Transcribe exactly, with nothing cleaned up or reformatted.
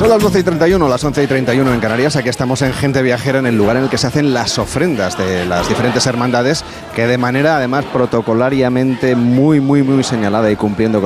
Son las doce y treinta y uno, las once y treinta y uno en Canarias. Aquí estamos en Gente Viajera, en el lugar en el que se hacen las ofrendas de las diferentes hermandades, que de manera además protocolariamente muy, muy, muy señalada y cumpliendo con